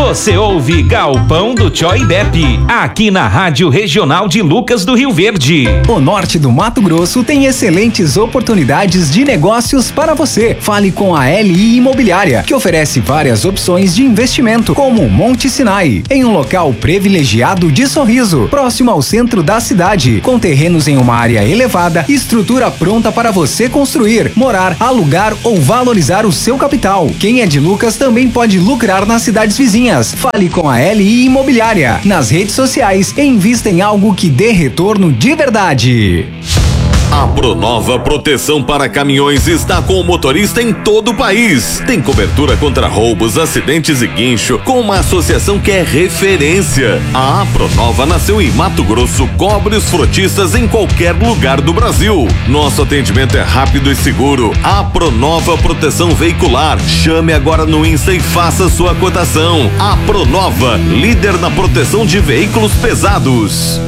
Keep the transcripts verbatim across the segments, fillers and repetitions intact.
Você ouve Galpão do Tchoi Bep, aqui na Rádio Regional de Lucas do Rio Verde. O norte do Mato Grosso tem excelentes oportunidades de negócios para você. Fale com a L I Imobiliária, que oferece várias opções de investimento, como Monte Sinai, em um local privilegiado de Sorriso, próximo ao centro da cidade, com terrenos em uma área elevada, estrutura pronta para você construir, morar, alugar ou valorizar o seu capital. Quem é de Lucas também pode lucrar nas cidades vizinhas. Fale com a L I Imobiliária nas redes sociais e invista em algo que dê retorno de verdade. A Pronova Proteção para Caminhões está com o motorista em todo o país. Tem cobertura contra roubos, acidentes e guincho, com uma associação que é referência. A Pronova nasceu em Mato Grosso, cobre os frotistas em qualquer lugar do Brasil. Nosso atendimento é rápido e seguro. A Pronova Proteção Veicular. Chame agora no Insta e faça sua cotação. A Pronova, líder na proteção de veículos pesados.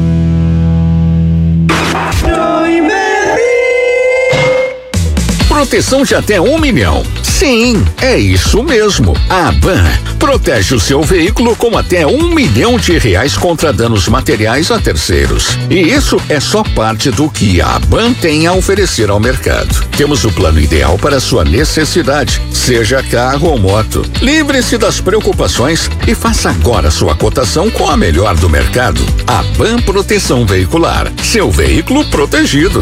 Proteção de até um milhão. Sim, é isso mesmo. A Ban protege o seu veículo com até um milhão de reais contra danos materiais a terceiros. E isso é só parte do que a Ban tem a oferecer ao mercado. Temos o plano ideal para a sua necessidade, seja carro ou moto. Livre-se das preocupações e faça agora sua cotação com a melhor do mercado. A Ban Proteção Veicular. Seu veículo protegido.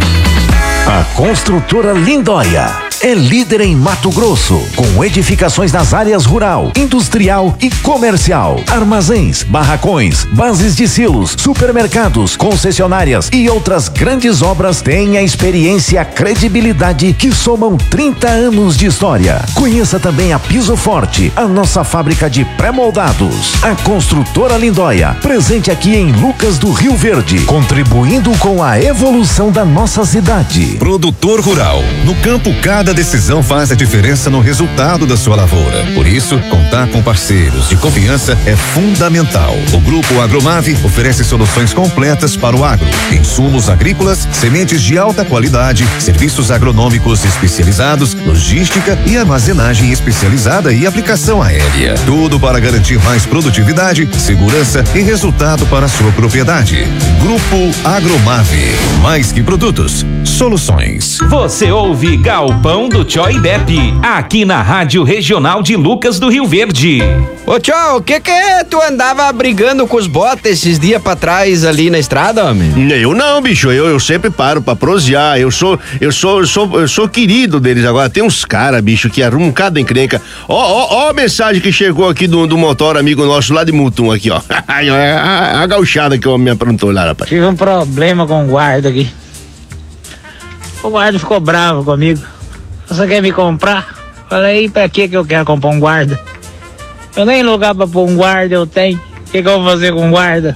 A construtora Lindóia é líder em Mato Grosso, com edificações nas áreas rural, industrial e comercial, armazéns, barracões, bases de silos, supermercados, concessionárias e outras grandes obras. Têm a experiência e a credibilidade que somam trinta anos de história. Conheça também a Piso Forte, a nossa fábrica de pré-moldados. A construtora Lindóia, presente aqui em Lucas do Rio Verde, contribuindo com a evolução da nossa cidade. Produtor rural, no campo cada decisão faz a diferença no resultado da sua lavoura. Por isso, contar com parceiros de confiança é fundamental. O Grupo Agromave oferece soluções completas para o agro: insumos agrícolas, sementes de alta qualidade, serviços agronômicos especializados, logística e armazenagem especializada e aplicação aérea. Tudo para garantir mais produtividade, segurança e resultado para a sua propriedade. Grupo Agromave, mais que produtos, soluções. Você ouve Galpão do Tchoi Bep, aqui na Rádio Regional de Lucas do Rio Verde. Ô tchau, o que que é? Tu andava brigando com os botas esses dias pra trás ali na estrada, homem? Eu não, bicho, eu, eu sempre paro pra prosear, eu sou, eu sou, eu sou, eu sou querido deles. Agora tem uns caras, bicho, que arrumam cada encrenca. Ó, ó, ó a mensagem que chegou aqui do, do motor amigo nosso lá de Mutum aqui, ó. a, a gauchada que o homem me aprontou lá, rapaz. Tive um problema com o guarda aqui. O guarda ficou bravo comigo. Você quer me comprar? Falei, pra que que eu quero comprar um guarda? Eu nem lugar pra pôr um guarda eu tenho. O que que eu vou fazer com um guarda?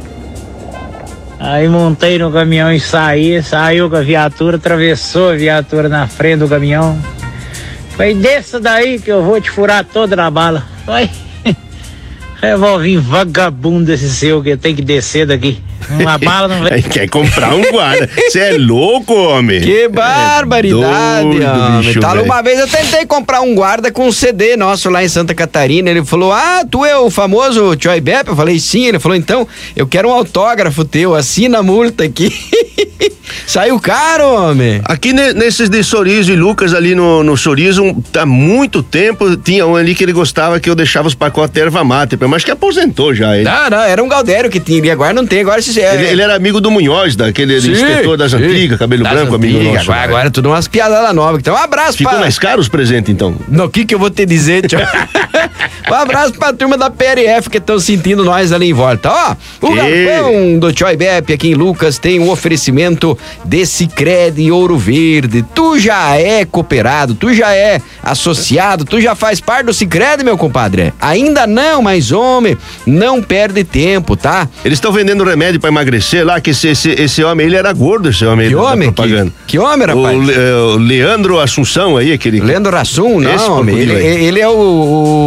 Aí montei no caminhão e saí. Saiu com a viatura, atravessou a viatura na frente do caminhão. Falei, desça daí que eu vou te furar toda na bala. Falei, revolvinho vagabundo esse seu que tem que descer daqui. Uma bala não vai. Quer comprar um guarda? Você é louco, homem? Que barbaridade, é doido, homem. bicho, tá, véio. uma vez eu tentei comprar um guarda com um C D nosso lá em Santa Catarina. Ele falou, ah, tu é o famoso Tchoi Bep? Eu falei, sim. Ele falou, então, eu quero um autógrafo teu, assina a multa aqui. Saiu caro, homem. Aqui ne, nesses de Sorriso e Lucas ali no, no Sorriso, um, há muito tempo, tinha um ali que ele gostava que eu deixava os pacotes de erva mate, mas que aposentou já. Ele. Não, não, era um Galdério que tinha, e agora não tem, agora se é. Ele, ele era amigo do Munhoz, daquele sim, inspetor das sim. antigas, cabelo das branco, antigas, amigo nosso. Agora, agora tudo umas piadas lá novas. Então, um abraço Ficou pra... mais caro os presentes, então? No que que eu vou te dizer, tio? Um abraço pra turma da P R F que estão sentindo nós ali em volta. Ó, o Galpão do Tchoi Bep aqui em Lucas tem um oferecimento de Sicredi Ouro Verde. Tu já é cooperado, tu já é associado, tu já faz parte do Sicredi, meu compadre? Ainda não, mas homem, não perde tempo, tá? Eles estão vendendo remédio pra emagrecer lá, que esse, esse, esse homem, ele era gordo, esse homem. Que da, homem? Da propaganda. Que, que homem, rapaz? O, Le, o Leandro Assunção aí, aquele... Leandro Assun, não, homem. Ele, ele é o, o,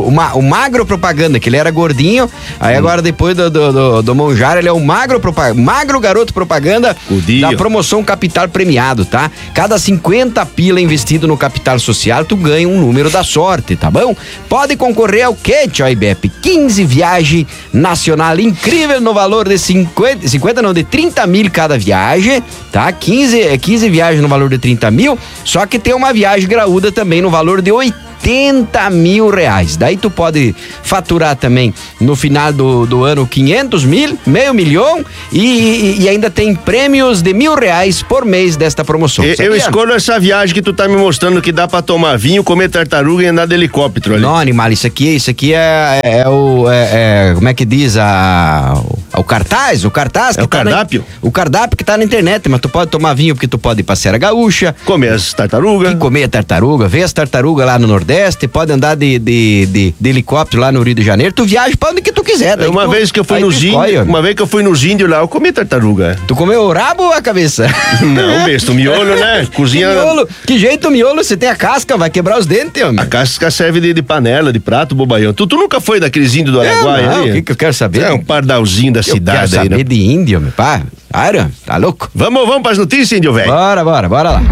o, ma, o magro propaganda, que ele era gordinho, aí hum. agora depois do, do, do, do Monjara, ele é o magro, propaganda, magro garoto propaganda da promoção Capital Premiado, tá? Cada cinquenta pila investido no capital social, tu ganha um número da sorte, tá bom? Pode concorrer ao quê, Tchau Ibepe? quinze viagem nacional incrível no valor de cinquenta, cinquenta não, de trinta mil cada viagem, tá? quinze, quinze viagens no valor de trinta mil, só que tem uma viagem graúda também no valor de oitenta mil reais. Daí tu pode faturar também no final do, do ano quinhentos mil, meio milhão e, e, e ainda tem prêmios de mil reais por mês desta promoção. Eu, eu escolho essa viagem que tu tá me mostrando que dá pra tomar vinho, comer tartaruga e andar de helicóptero ali. Não, animal, isso aqui, isso aqui é, é, é o, é, é, como é que diz, a, o, o cartaz, o cartaz. É que o tá cardápio? Na, o cardápio que tá na internet, mas tu pode tomar vinho porque tu pode ir pra Serra Gaúcha. Comer as tartarugas. E comer a tartaruga, ver as tartarugas lá no Nordeste, pode andar de, de, de, de helicóptero lá no Rio de Janeiro, tu viaja pra onde que tu quiser. Uma tu, vez que eu fui nos índios, uma vez que eu fui nos índios lá, eu comi tartaruga. Tu comeu o rabo ou a cabeça? Não, besta, o miolo, né? Cozinha. Que miolo? Que jeito o miolo? Você tem a casca, vai quebrar os dentes, homem. A casca serve de, de panela, de prato, bobaião. Tu, tu nunca foi daqueles índios do Araguaia? É, não, ali? o que, que eu quero saber? É um pardalzinho da eu cidade quero aí, saber né? de índio, meu pá. Para, tá louco? Vamos, vamos pras notícias, índio, velho? Bora, bora, bora lá.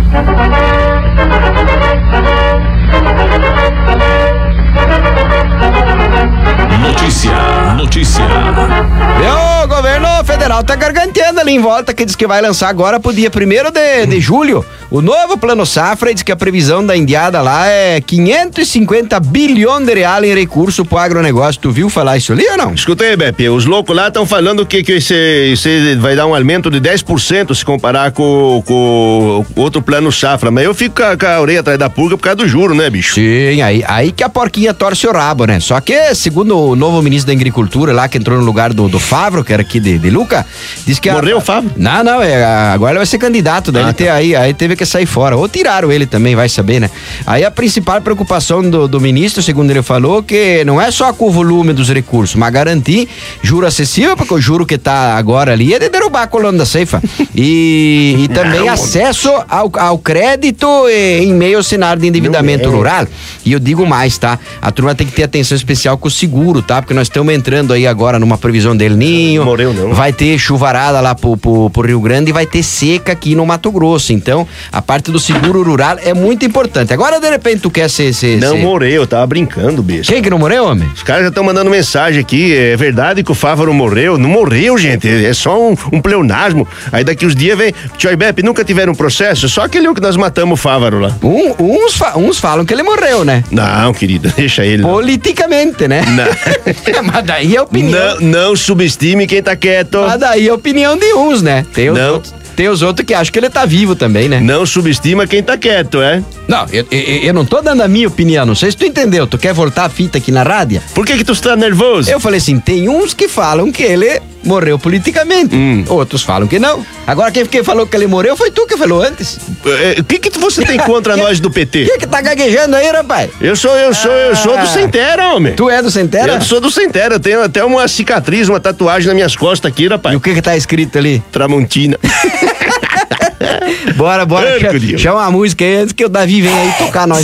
Notícia, notícia. O governo federal tá garganteando ali em volta, que diz que vai lançar agora pro dia primeiro de, de julho o novo plano safra, e diz que a previsão da indiada lá é quinhentos e cinquenta bilhões de reais em recurso pro agronegócio. Tu viu falar isso ali ou não? Escuta aí, Beppe, os loucos lá estão falando que, que esse, esse vai dar um aumento de dez por cento se comparar com, com outro plano safra, mas eu fico com a, com a orelha atrás da pulga por causa do juro, né, bicho? Sim, aí, aí que a porquinha torce o rabo, né? Só que, segundo o novo ministro da Agricultura lá, que entrou no lugar do, do Favro, que era aqui de, de Luca, disse que... Morreu a, o Favro? Não, não, é, agora ele vai ser candidato, daí ah, ele tá. te, aí, aí teve que sair fora, ou tiraram ele também, vai saber, né? Aí a principal preocupação do, do ministro, segundo ele falou, que não é só com o volume dos recursos, mas garantir juro acessível, porque o juro que tá agora ali é de derrubar a coluna da ceifa. E, e também não, acesso ao, ao crédito em meio ao cenário de endividamento rural. E eu digo mais, tá? A turma tem que ter atenção especial com o seguro, tá? Porque nós estamos entrando aí agora numa previsão del Ninho. Não morreu, não. Vai ter chuvarada lá pro, pro, pro Rio Grande e vai ter seca aqui no Mato Grosso. Então, a parte do seguro rural é muito importante. Agora, de repente, tu quer ser... ser não ser... morreu, eu tava brincando, bicho. Quem que não morreu, homem? Os caras já estão mandando mensagem aqui, é verdade que o Fávaro morreu? Não morreu, gente, é só um, um pleonasmo. Aí daqui uns dias vem, Tchau Ibepe, nunca tiveram um processo? Só aquele que nós matamos o Fávaro lá. Um, uns, fa- uns falam que ele morreu, né? Não, querida, deixa ele. Politicamente, né? Não. Mas daí é a opinião. Não, não subestime quem tá quieto. Mas daí é a opinião de uns, né? Tem os, Não. outros, tem os outros que acham que ele tá vivo também, né? Não subestima quem tá quieto, é? Não, eu, eu, eu não tô dando a minha opinião, não sei se tu entendeu. Tu quer voltar a fita aqui na rádio? Por que que tu está nervoso? Eu falei assim, tem uns que falam que ele morreu politicamente, Hum. outros falam que não. Agora quem, quem falou que ele morreu foi tu que falou antes. É, o que que você tem contra nós do P T? Quem que tá gaguejando aí, rapaz? Eu sou, eu sou, eu sou do Centera, homem. Tu é do Centera? Eu sou do Centera, eu tenho até uma cicatriz, uma tatuagem nas minhas costas aqui, rapaz. E o que que tá escrito ali? Tramontina. Bora, bora, Ai, chama, Deus. chama a música aí antes que o Davi venha aí tocar nós.